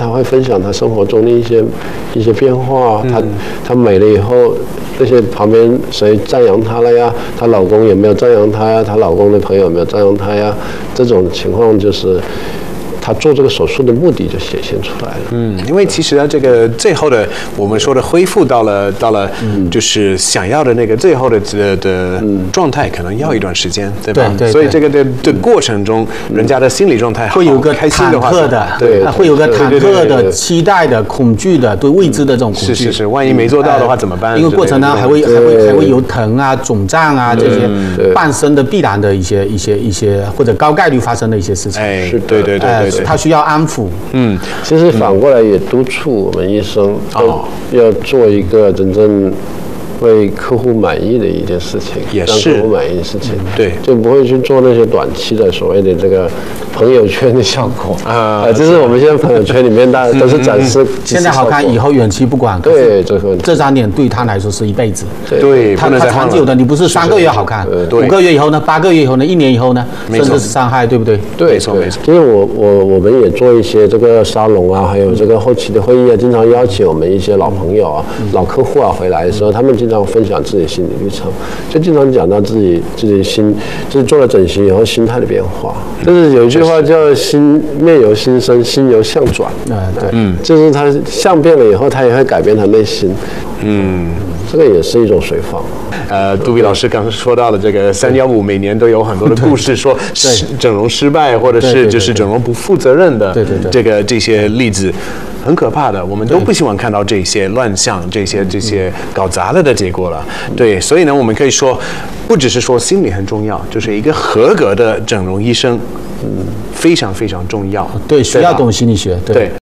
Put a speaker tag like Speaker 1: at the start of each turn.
Speaker 1: 他会分享他生活中的一些变化。他美了以后，那些旁边谁赞扬她了呀？她老公有没有赞扬她呀？她老公的朋友有没有赞扬她呀？这种情况就是。他做这个手术的目的就显现出来了。
Speaker 2: 因为其实呢，这个最后的我们说的恢复到了就是想要的那个最后的状态，可能要一段时间，对吧？
Speaker 3: 对。
Speaker 2: 所以这个的过程中，人家的心理状态
Speaker 3: 会有个
Speaker 2: 开心的话，
Speaker 3: 对，会有个忐忑的、期待的、恐惧的、对未知的这种恐惧。
Speaker 2: 是，万一没做到的话怎么办？
Speaker 3: 因为过程呢还会有疼啊、肿胀啊这些伴生的必然的一些或者高概率发生的一些事情。
Speaker 2: 对。
Speaker 3: 他需要安抚。
Speaker 1: 其实反过来也督促我们医生要做一个真正为客户满意的一件事情，
Speaker 2: 也是
Speaker 1: 让客户满意的事情。
Speaker 2: 对，
Speaker 1: 就不会去做那些短期的所谓的这个朋友圈的效果就是我们现在朋友圈里面大家都是展示
Speaker 3: 现在好看，以后远期不管。
Speaker 1: 对，
Speaker 3: 这张脸对他来说是一辈子。
Speaker 2: 对，
Speaker 3: 他长久的，你不是3个月好看，5个月以后呢，8个月以后呢，1年以后呢，甚至是伤害，对不对？
Speaker 1: 对，
Speaker 2: 没错。
Speaker 1: 就是我们也做一些这个沙龙啊，还有这个后期的会议啊，经常邀请我们一些老朋友啊、老客户啊回来的时候，他们经常分享自己的心理历程，就经常讲到自己就是做了整形以后心态的变化。就是有一句话叫“面由心生，心由相转”。就是他相变了以后，他也会改变他内心。这个也是一种随放。
Speaker 2: 杜比老师刚刚说到了这个315，每年都有很多的故事，说整容失败，或者是就是整容不负责任的这些例子，很可怕的。我们都不希望看到这些乱象、这些搞砸了的结果了。对，所以呢，我们可以说，不只是说心理很重要，就是一个合格的整容医生，非常非常重要。
Speaker 3: 对，需要懂心理学。对。